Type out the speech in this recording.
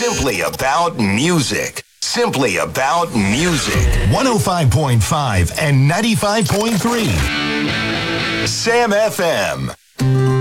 Simply about music. Simply about music. 105.5 and 95.3. Sam FM.